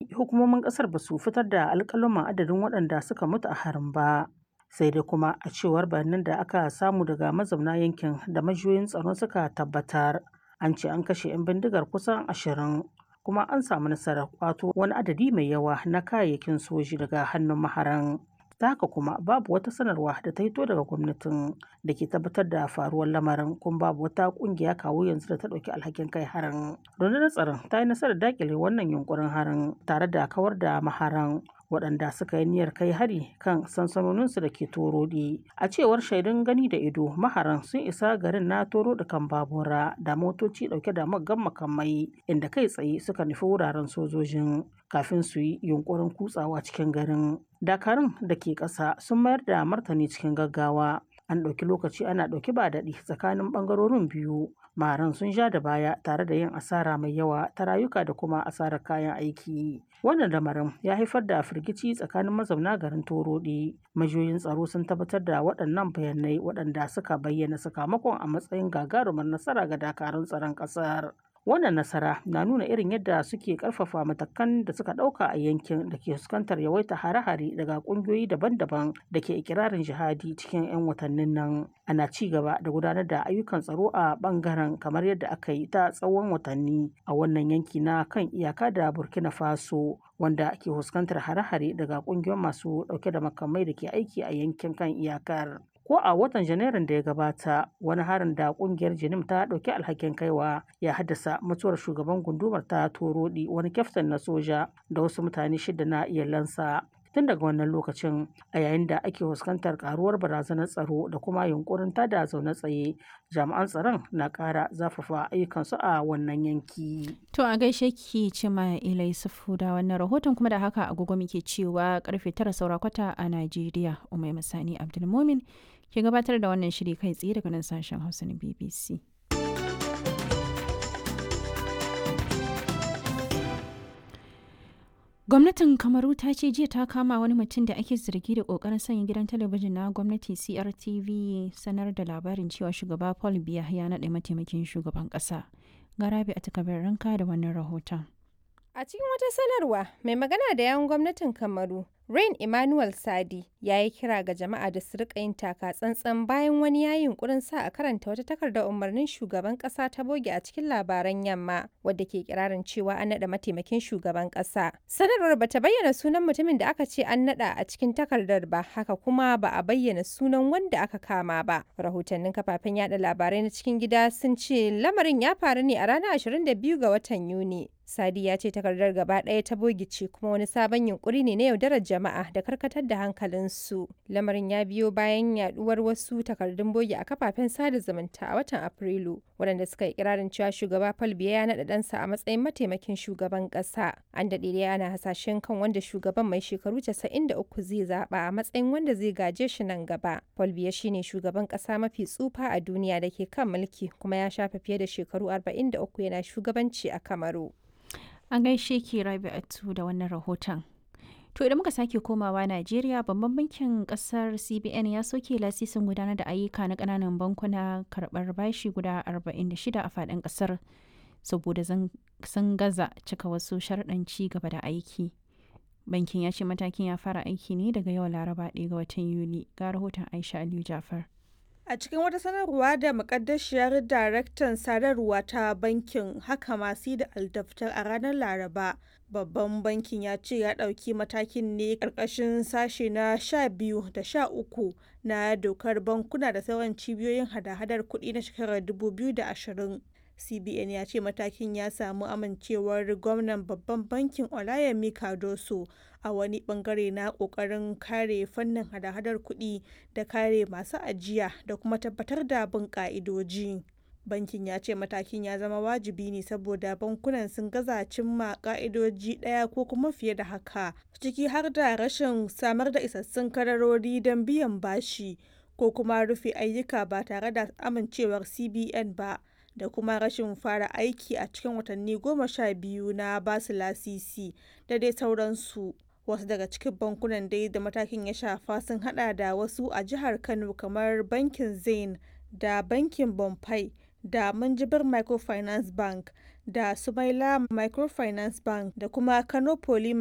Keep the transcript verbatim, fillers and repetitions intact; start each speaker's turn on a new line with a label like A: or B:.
A: hukumomin ƙasar ba su fitar da alƙaluman adadin waɗanda suka mutu a harin ba. Sai dai kuma a cewar bayanan da aka samu daga mazauna yankin da majiyoyin tsaro suka tabbatar, an ce an kashe 'yan bindigar kusan ashirin kuma an samu nasarar ƙwato wani adadi mai yawa na kayayyakin soji daga hannun maharan. Ta haka kuma babu wata sanarwa da ta hito daga gwamnatin da ke tabbatar da faruwar lamarin, kuma babu wata kungiya kawo yanzu da ta ɗauki alhakin kai harin. Rundunar tsaron ta yi nasarar dakile wannan yunkurin harin tare da kawar da maharan waɗanda suka yi niyyar kai hari kan sansanoninsu da ke Torodi. A cewar shaidun gani da ido, maharan sun isa garin na Torodi kan babura da motoci ɗauke da muggan makamai, inda kai tsaye suka nufi wuraren sojojin kafin su yi yunkurin kutsawa cikin garin. Dakarun da ke ƙasa sun mayar da martani cikin gaggawa. An ɗauki lokaci ana ɗauki ba daɗi tsakanin ɓangarorin biyu. Maharan sun ja da baya tare da yin asara mai yawa ta rayuka da kuma asarar kayan aiki. Wannan lamarin ya haifar da firgici tsakanin mazauna garin Torodi. Majiyoyin tsaro sun tabbatar da waɗannan bayanai waɗanda suka bayyana sakamakon a matsayin gagarumar nasara ga dakarun tsaron ƙasar. Wannan nasara na nuna irin yadda suke ƙarfafa matakan da suka ɗauka a yankin da ke fuskantar yawaita hare-hare daga ƙungiyoyi daban-daban da ke ikirarin jihadi cikin 'yan watannin nan. Ana ci gaba da gudanar da ayyukan tsaro a ɓangaren kamar yadda aka yi ta tsawon watanni a wannan yanki na kan iyaka da Burkina Faso, wanda ke fuskantar hare-hare daga ƙungiyoyin masu ɗauke da makamai da ke aiki a yankin kan iyakar. Ko a watan Janairun da ya gabata, wani harin da kungiyar Jinim ta ɗauki alhakin kaiwa ya haddasa mutuwar shugaban gundumar ta Torodi, wani kyaftin na soja da wasu mutane shida na iyalansa. Tun daga wannan lokacin, a yayin da ake fuskantar karuwar barazanar tsaro da kuma yunkurin tada zaune tsaye, jami'an tsaron na ƙara zafafa ayyukansu a wannan yanki.
B: To a gaishe ki Cima Ilai Sufu da wannan rahoton, kuma da haka agogo muke cewa karfe tara saura kwata a Najeriya. Umai Masani Abdulmumin ke gabatar da wannan shiri kai tsaye daga nan sashen Hausa na B B C. Gwamnatin Kamaru ta ce jiya ta kama wani mutum da ake zargi da kokarin sanya gidan talabijin na gwamnati C R T V sanar da labarin cewa shugaba Paul Biya ya naɗa mataimakin shugaban ƙasa. Garabi a takabar ranka da wannan rahoton.
C: A cikin wata sanarwa, mai magana da yawun gwamnatin Kamaru, Rain Emmanuel Sadi, ya yi kira ga jama'a da su rika yin taka tsantsan bayan wani ya yi yunkurin sa a karanta wata takardar umarnin shugaban kasa ta boge a cikin labaran yamma, wadda ke kirarin cewa an naɗa mataimakin shugaban kasa. Sanarwar ba ta bayyana sunan mutumin da aka ce an naɗa a cikin takardar ba, haka kuma ba a bayyana sunan wanda aka kama ba. Rahotannin kafafen yada labarai na cikin gida sun ce lamarin ya faru ne a ranar ashirin da biyu ga watan Yuni. Sadi ya ce takardar gaba ɗaya ta bogice kuma wani sabon yunkuri ne na yaudarar jama'a da karkatar da hankalinsu. Lamarin ya biyo bayan yaduwar wasu takardun bogi a kafafen sada zumunta a watan Afrilu, waɗanda suka yi kirarin cewa shugaba Paul Biya ya naɗa ɗansa a matsayin mataimakin shugaban ƙasa. An daɗe dai ana hasashen kan wanda shugaban mai shekaru casa'in da uku zai zaɓa a matsayin wanda zai gaje shi nan gaba. Paul Biya shine shugaban ƙasa mafi tsufa a duniya da ke kan mulki, kuma ya shafe fiye da shekaru arba'in da uku yana shugabanci a Kamaru.
B: An gaishe ki Rabi'atu da wannan rahoton. To idan muka sake komawa Najeriya, babban bankin kasar C B N ya soke lasisin gudanar da ayyuka na kananan bankuna karɓar bashi guda arba'in da shida a faɗin ƙasar saboda sun gaza cika wasu sharɗan ci gaba da aiki. Bankin ya ce matakin ya fara aiki ne daga yau Laraba ɗaya ga watan Yuli. Ga rahoton Aisha Aliyu Jafar.
D: A cikin wata sanarwa da mukaddashiyar daraktan sadarwa ta bankin haka masu da aldaftar a ranar Laraba, babban bankin ya ce ya ɗauki matakin ne ƙarƙashin sashe na sha biyu da sha uku na dokar bankuna da sauran cibiyoyin hada-hadar kuɗi na shekarar dubu biyu da ashirin. C B N ya ce matakin ya samu amincewar gwamnan babban bankin Olayemi Cardoso a wani bangare na kokarin kare fannin hada-hadar kuɗi da kare masu ajiya da kuma tabbatar da bin ka'idoji. Bankin ya ce matakin ya zama wajibi ne saboda bankunan sun gaza cimma ka'idoji ɗaya ko kuma fiye da haka, ciki har da rashin samar da isassun kadarori don biyan bashi ko kuma rufe ayyuka ba tare da amincewar C B N ba, da kuma rashin fara aiki a cikin watanni goma sha biyu na basu lasisi da dai sauransu. Wasu daga cikin bankunan dai da matakin ya shafa sun hada da wasu a jihar Kano kamar bankin Zain da bankin Bonfai da Minjibir Microfinance Bank da Sumaila Microfinance Bank da kuma Kano Poly